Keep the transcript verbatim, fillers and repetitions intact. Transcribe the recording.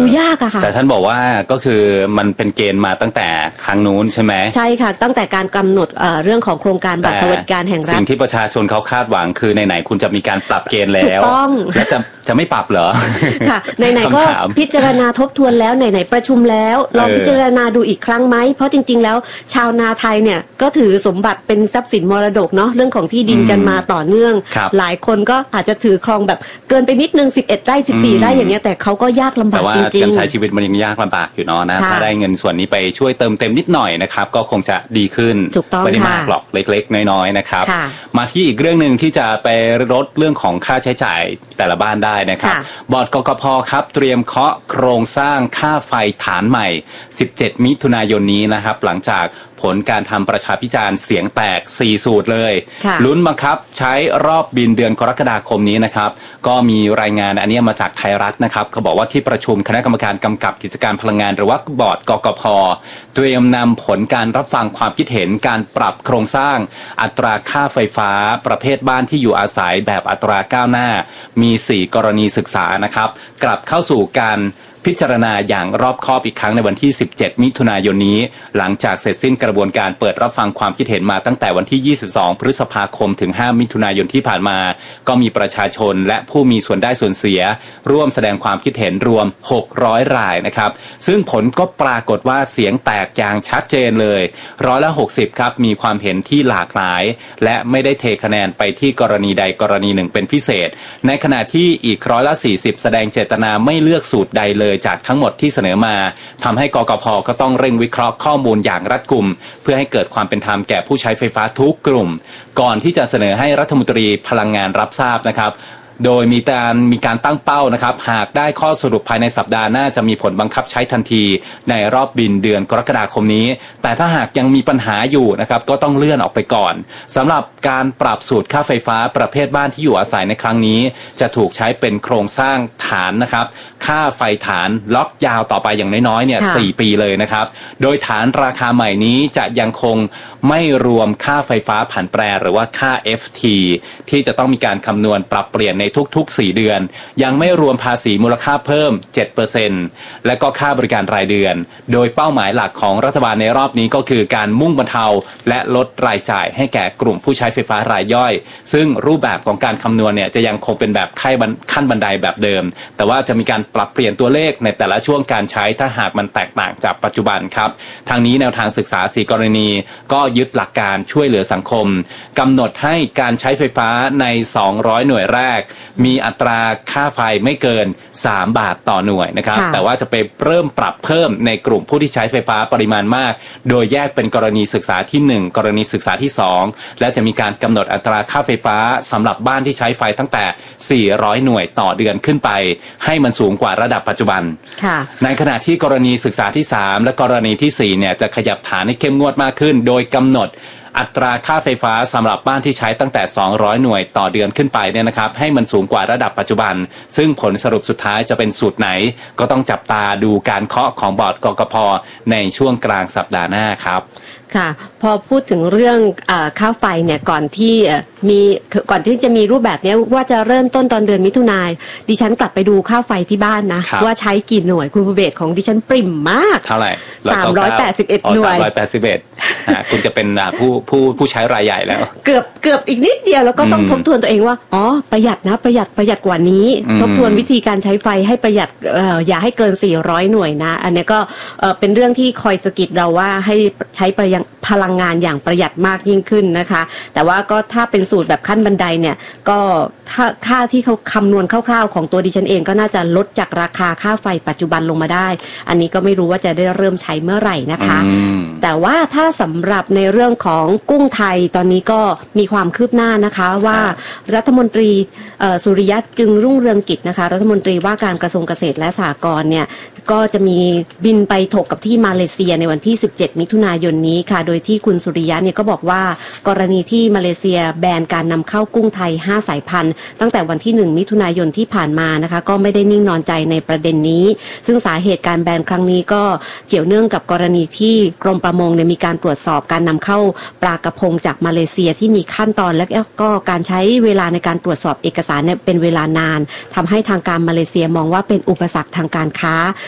ยากอะค่ะแต่ท่านบอกว่าก็คือมันเป็นเกณฑ์มาตั้งแต่ครั้งนู้นใช่ไหมใช่ค่ะตั้งแต่การกำหนด เอ่อ เรื่องของโครงการบัตรสวัสดิการแห่งรัฐสิ่งที่ประชาชนเขาคาดหวังคือไหนๆคุณจะมีการปรับเกณฑ์แล้วแล้วจะจะไม่ปรับเหรอค่ะไหนๆก็พิจารณาทบทวนแล้วไหนๆประชุมแล้วลองพิจารณาดูอีกครั้งไหมเพราะจริงๆแล้วชาวนาไทยเนี่ยก็ถือสมบัติเป็นทรัพย์สินมรดกเนาะเรื่องของที่ดินกันมาต่อเนื่องหลายคนก็อาจจะถือครองแบบเกินไปนิดนึงสิบเอ็ดไร่สิบสี่ไร่อย่างเงี้ยแต่เขาก็ยากลำบากจริงๆแต่ว่าการใช้ชีวิตมันยังยากลำบากอยู่เนาะนะถ้าได้เงินส่วนนี้ไปช่วยเติมเต็มนิดหน่อยนะครับก็คงจะดีขึ้นไม่ได้มากหรอกเล็กๆน้อยๆนะครับมาที่อีกเรื่องนึงที่จะไปลดเรื่องของค่าใช้จ่ายแต่ละบ้านได้นะครับบอร์ดกกพ.ครับเตรียมเคาะโครงสร้างค่าไฟฐานใหม่สิบเจ็ดมิถุนายนนี้นะครับหลังจากผลการทำประชาพิจารณ์เสียงแตกสี่สูตรเลยลุ้นบังคับใช้รอบบินเดือนกรกฎาคมนี้นะครับก็มีรายงานอันนี้มาจากไทยรัฐนะครับเขาบอกว่าที่ประชุมคณะกรรมการกำกับกิจการพลังงานหรือว่าบอร์ดกกพ.เตรียมนำผลการรับฟังความคิดเห็นการปรับโครงสร้างอัตราค่าไฟฟ้าประเภทบ้านที่อยู่อาศัยแบบอัตราก้าวหน้ามีสี่กรณีศึกษานะครับกลับเข้าสู่การพิจารณาอย่างรอบคอบอีกครั้งในวันที่สิบเจ็ดมิถุนายนนี้หลังจากเสร็จสิ้นกระบวนการเปิดรับฟังความคิดเห็นมาตั้งแต่วันที่ยี่สิบสองพฤษภาคมถึงห้ามิถุนายนที่ผ่านมาก็มีประชาชนและผู้มีส่วนได้ส่วนเสียร่วมแสดงความคิดเห็นรวมหกร้อยรายนะครับซึ่งผลก็ปรากฏว่าเสียงแตกอย่างชัดเจนเลยร้อยละหกสิบครับมีความเห็นที่หลากหลายและไม่ได้เทคะแนนไปที่กรณีใดกรณีหนึ่งเป็นพิเศษในขณะที่อีกร้อยละสี่สิบแสดงเจตนาไม่เลือกสูตรใดเลยจากทั้งหมดที่เสนอมาทำให้กกพ.ก็ต้องเร่งวิเคราะห์ข้อมูลอย่างรัดกุมเพื่อให้เกิดความเป็นธรรมแก่ผู้ใช้ไฟฟ้าทุกกลุ่มก่อนที่จะเสนอให้รัฐมนตรีพลังงานรับทราบนะครับโดยมีการมีการตั้งเป้านะครับหากได้ข้อสรุปภายในสัปดาห์หน้าจะมีผลบังคับใช้ทันทีในรอบบินเดือนกรกฎาคมนี้แต่ถ้าหากยังมีปัญหาอยู่นะครับก็ต้องเลื่อนออกไปก่อนสำหรับการปรับสูตรค่าไฟฟ้าประเภทบ้านที่อยู่อาศัยในครั้งนี้จะถูกใช้เป็นโครงสร้างฐานนะครับค่าไฟฐานล็อกยาวต่อไปอย่างน้อยๆเนี่ยสี่ปีเลยนะครับโดยฐานราคาใหม่นี้จะยังคงไม่รวมค่าไฟฟ้าผันแปรหรือว่าค่า เอฟ ที ที่จะต้องมีการคำนวณปรับเปลี่ยนในทุกๆสี่เดือนยังไม่รวมภาษีมูลค่าเพิ่ม เจ็ดเปอร์เซ็นต์ และก็ค่าบริการรายเดือนโดยเป้าหมายหลักของรัฐบาลในรอบนี้ก็คือการมุ่งบรรเทาและลดรายจ่ายให้แก่กลุ่มผู้ใช้ไฟฟ้ารายย่อยซึ่งรูปแบบของการคำนวณเนี่ยจะยังคงเป็นแบบขั้นบันไดแบบเดิมแต่ว่าจะมีการปรับเปลี่ยนตัวเลขในแต่ละช่วงการใช้ถ้าหากมันแตกต่างจากปัจจุบันครับทางนี้แนวทางศึกษาสี่กรณีก็ยึดหลักการช่วยเหลือสังคมกำหนดให้การใช้ไฟฟ้าในสองร้อยหน่วยแรกมีอัตราค่าไฟไม่เกินสามบาทต่อหน่วยนะครับแต่ว่าจะไปเริ่มปรับเพิ่มในกลุ่มผู้ที่ใช้ไฟฟ้าปริมาณมากโดยแยกเป็นกรณีศึกษาที่หนึ่งกรณีศึกษาที่สองและจะมีการกำหนดอัตราค่าไฟฟ้าสำหรับบ้านที่ใช้ไฟตั้งแต่สี่ร้อยหน่วยต่อเดือนขึ้นไปให้มันสูงกว่าระดับปัจจุบันในขณะที่กรณีศึกษาที่สามและกรณีที่สี่เนี่ยจะขยับฐานให้เข้มงวดมากขึ้นโดยกำหนดอัตราค่าไฟฟ้าสำหรับบ้านที่ใช้ตั้งแต่สองร้อยหน่วยต่อเดือนขึ้นไปเนี่ยนะครับให้มันสูงกว่าระดับปัจจุบันซึ่งผลสรุปสุดท้ายจะเป็นสูตรไหนก็ต้องจับตาดูการเคาะของบอร์ดกกพ.ในช่วงกลางสัปดาห์หน้าครับค่ะพอพูดถึงเรื่องอ่าค่าไฟเนี่ยก่อนที่มีก่อนที่จะมีรูปแบบนี้ว่าจะเริ่มต้นตอนเดือนมิถุนายนดิฉันกลับไปดูค่าไฟที่บ้านนะว่าใช้กี่หน่วยคุณภูเบศของดิฉันปริ่มมากเท่าไหร่สามร้อยแปดสิบเอ็ดหน่วยสามร้อยแปดสิบเอ็ดคุณจะเป็นผู้ผู้ผู้ใช้รายใหญ่แล้วเกือบเกือบอีกนิดเดียวแล้วก็ต้องทบทวนตัวเองว่าอ๋อประหยัดนะประหยัดประหยัดกว่านี้ทบทวนวิธีการใช้ไฟให้ประหยัดเอ่ออย่าให้เกินสี่ร้อยหน่วยนะอันนี้ก็เอ่อเป็นเรื่องที่คอยสะกิดเราว่าให้ใช้ประหยัดพลังงานอย่างประหยัดมากยิ่งขึ้นนะคะแต่ว่าก็ถ้าเป็นสูตรแบบขั้นบันไดเนี่ยก็ถ้าค่าที่เขาคำนวณคร่าวๆของตัวดิฉันเองก็น่าจะลดจากราคาค่าไฟปัจจุบันลงมาได้อันนี้ก็ไม่รู้ว่าจะได้เริ่มใช้เมื่อไหร่นะคะแต่ว่าถ้าสำหรับในเรื่องของกุ้งไทยตอนนี้ก็มีความคืบหน้านะคะว่ารัฐมนตรีสุริยะจึงรุ่งเรืองกิจนะคะรัฐมนตรีว่าการกระทรวงเกษตรและสหกรณ์เนี่ยก็จะมีบินไปถกกับที่มาเลเซียในวันที่สิบเจ็ดมิถุนายนนี้ค่ะโดยที่คุณสุริยะเนี่ยก็บอกว่ากรณีที่มาเลเซียแบนการนำเข้ากุ้งไทยห้าสายพันธุ์ตั้งแต่วันที่หนึ่งมิถุนายนที่ผ่านมานะคะก็ไม่ได้นิ่งนอนใจในประเด็นนี้ซึ่งสาเหตุการแบนครั้งนี้ก็เกี่ยวเนื่องกับกรณีที่กรมประมงเนี่ยมีการตรวจสอบการนำเข้าปลากระพงจากมาเลเซียที่มีขั้นตอนและก็การใช้เวลาในการตรวจสอบเอกสารเนี่ยเป็นเวลานานทำให้ทางการมาเลเซียมองว่าเป็นอุปสรรคทางการค้า